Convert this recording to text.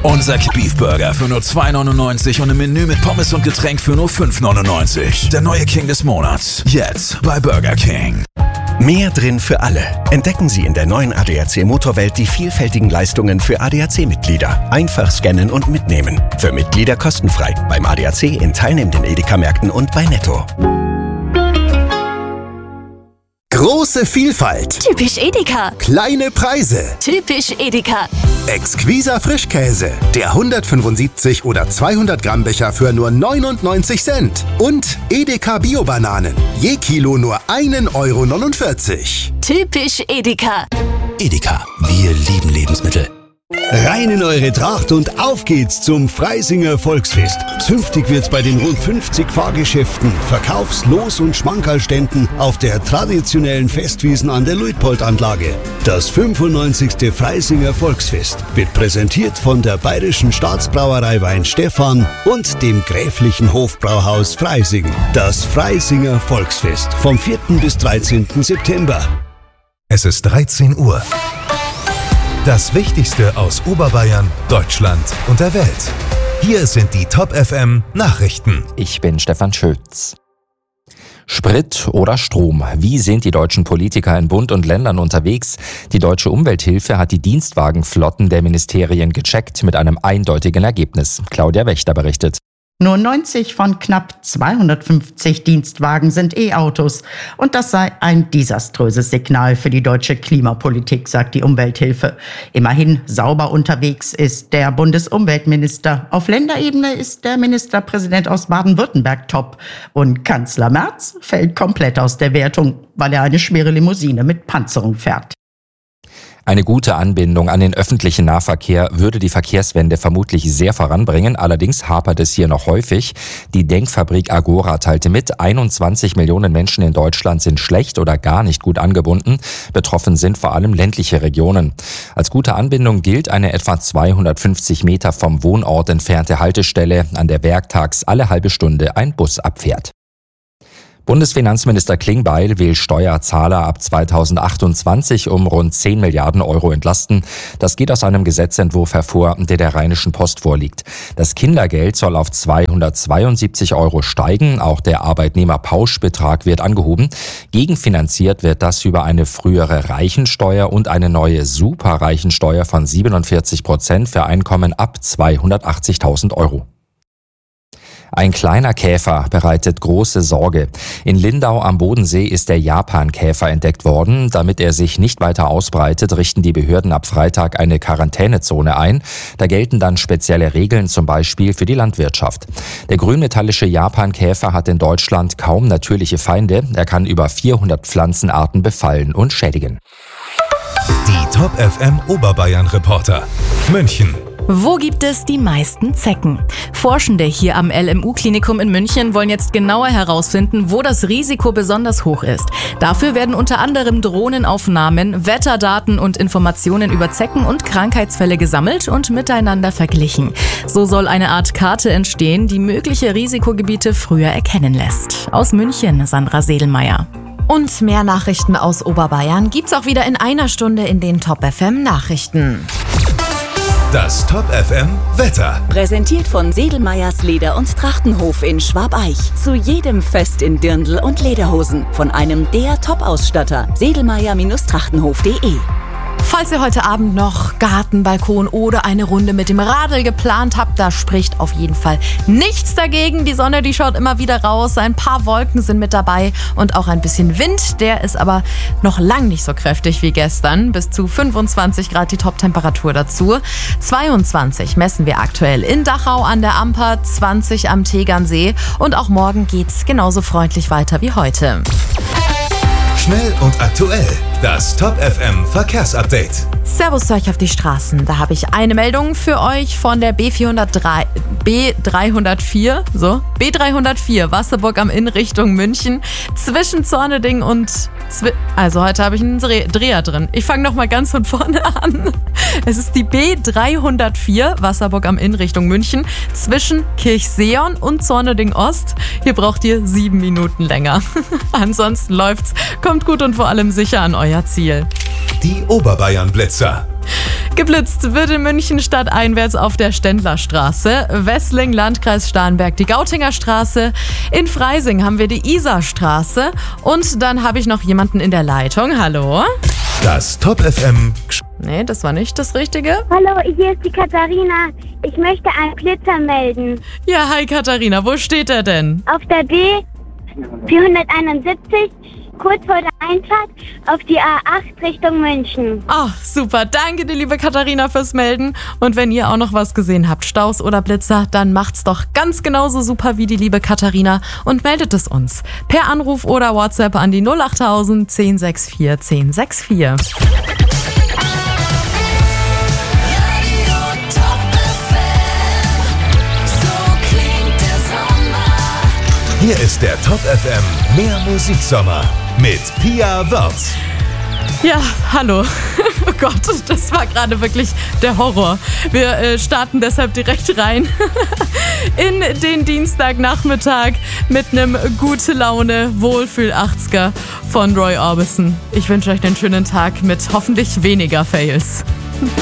Unser Beefburger für nur 2,99 und ein Menü mit Pommes und Getränk für nur 5,99. Der neue King des Monats. Jetzt bei Burger King. Mehr drin für alle. Entdecken Sie in der neuen ADAC Motorwelt die vielfältigen Leistungen für ADAC-Mitglieder. Einfach scannen und mitnehmen. Für Mitglieder kostenfrei. Beim ADAC in teilnehmenden Edeka-Märkten und bei Netto. Große Vielfalt. Typisch Edeka. Kleine Preise. Typisch Edeka. Exquiser Frischkäse. Der 175 oder 200 Gramm Becher für nur 99 Cent. Und Edeka Bio-Bananen. Je Kilo nur 1,49 €. Typisch Edeka. Edeka, wir lieben Lebensmittel. Rein in eure Tracht und auf geht's zum Freisinger Volksfest. Zünftig wird's bei den rund 50 Fahrgeschäften, Verkaufs-, Los- und Schmankerlständen auf der traditionellen Festwiesen an der Luitpold-Anlage. Das 95. Freisinger Volksfest wird präsentiert von der Bayerischen Staatsbrauerei Weinstefan und dem Gräflichen Hofbrauhaus Freising. Das Freisinger Volksfest vom 4. bis 13. September. Es ist 13 Uhr. Das Wichtigste aus Oberbayern, Deutschland und der Welt. Hier sind die Top FM Nachrichten. Ich bin Stefan Schütz. Sprit oder Strom? Wie sind die deutschen Politiker in Bund und Ländern unterwegs? Die Deutsche Umwelthilfe hat die Dienstwagenflotten der Ministerien gecheckt mit einem eindeutigen Ergebnis. Claudia Wächter berichtet. Nur 90 von knapp 250 Dienstwagen sind E-Autos. Und das sei ein desaströses Signal für die deutsche Klimapolitik, sagt die Umwelthilfe. Immerhin sauber unterwegs ist der Bundesumweltminister. Auf Länderebene ist der Ministerpräsident aus Baden-Württemberg top. Und Kanzler Merz fällt komplett aus der Wertung, weil er eine schwere Limousine mit Panzerung fährt. Eine gute Anbindung an den öffentlichen Nahverkehr würde die Verkehrswende vermutlich sehr voranbringen. Allerdings hapert es hier noch häufig. Die Denkfabrik Agora teilte mit, 21 Millionen Menschen in Deutschland sind schlecht oder gar nicht gut angebunden. Betroffen sind vor allem ländliche Regionen. Als gute Anbindung gilt eine etwa 250 Meter vom Wohnort entfernte Haltestelle, an der werktags alle halbe Stunde ein Bus abfährt. Bundesfinanzminister Klingbeil will Steuerzahler ab 2028 um rund 10 Milliarden Euro entlasten. Das geht aus einem Gesetzentwurf hervor, der der Rheinischen Post vorliegt. Das Kindergeld soll auf 272 Euro steigen. Auch der Arbeitnehmerpauschbetrag wird angehoben. Gegenfinanziert wird das über eine frühere Reichensteuer und eine neue Superreichensteuer von 47% für Einkommen ab 280.000 Euro. Ein kleiner Käfer bereitet große Sorge. In Lindau am Bodensee ist der Japankäfer entdeckt worden. Damit er sich nicht weiter ausbreitet, richten die Behörden ab Freitag eine Quarantänezone ein. Da gelten dann spezielle Regeln, zum Beispiel für die Landwirtschaft. Der grünmetallische Japankäfer hat in Deutschland kaum natürliche Feinde. Er kann über 400 Pflanzenarten befallen und schädigen. Die Top FM Oberbayern Reporter. München. Wo gibt es die meisten Zecken? Forschende hier am LMU-Klinikum in München wollen jetzt genauer herausfinden, wo das Risiko besonders hoch ist. Dafür werden unter anderem Drohnenaufnahmen, Wetterdaten und Informationen über Zecken und Krankheitsfälle gesammelt und miteinander verglichen. So soll eine Art Karte entstehen, die mögliche Risikogebiete früher erkennen lässt. Aus München, Sandra Sedelmeier. Und mehr Nachrichten aus Oberbayern gibt's auch wieder in einer Stunde in den Top FM Nachrichten. Das Top FM Wetter. Präsentiert von Sedelmeyers Leder- und Trachtenhof in Schwabeich. Zu jedem Fest in Dirndl und Lederhosen. Von einem der Top-Ausstatter. Sedelmeyer-Trachtenhof.de. Falls ihr heute Abend noch Garten, Balkon oder eine Runde mit dem Radl geplant habt, da spricht auf jeden Fall nichts dagegen. Die Sonne, die schaut immer wieder raus, ein paar Wolken sind mit dabei und auch ein bisschen Wind. Der ist aber noch lang nicht so kräftig wie gestern. Bis zu 25 Grad die Top-Temperatur dazu. 22 messen wir aktuell in Dachau an der Amper, 20 am Tegernsee und auch morgen geht's genauso freundlich weiter wie heute. Schnell und aktuell. Das Top FM Verkehrsupdate. Servus zu euch auf die Straßen. Da habe ich eine Meldung für euch von der B304 Wasserburg am Inn Richtung München. Zwischen Zorneding und... Also heute habe ich einen Dreher drin. Ich fange nochmal ganz von vorne an. Es ist die B304 Wasserburg am Inn Richtung München. Zwischen Kirchseon und Zorneding Ost. Hier braucht ihr 7 Minuten länger. Ansonsten läuft's. Kommt gut und vor allem sicher an euer Ziel. Die Oberbayern Blitzer. Geblitzt wird in München stadteinwärts auf der Ständlerstraße, Wessling, Landkreis Starnberg, die Gautinger Straße. In Freising haben wir die Isarstraße. Und dann habe ich noch jemanden in der Leitung. Hallo? Das Top FM. Nee, das war nicht das Richtige. Hallo, hier ist die Katharina. Ich möchte einen Blitzer melden. Ja, hi Katharina, wo steht er denn? Auf der B 471, kurz vor der Einfahrt auf die A8 Richtung München. Oh, super. Danke dir, liebe Katharina, fürs Melden. Und wenn ihr auch noch was gesehen habt, Staus oder Blitzer, dann macht's doch ganz genauso super wie die liebe Katharina und meldet es uns. Per Anruf oder WhatsApp an die 08000 1064 1064. Hier ist der Top FM Mehr Musiksommer mit Pia Wörth. Ja, hallo. Oh Gott, das war gerade wirklich der Horror. Wir starten deshalb direkt rein in den Dienstagnachmittag mit einem gute Laune Wohlfühl-80er von Roy Orbison. Ich wünsche euch einen schönen Tag mit hoffentlich weniger Fails.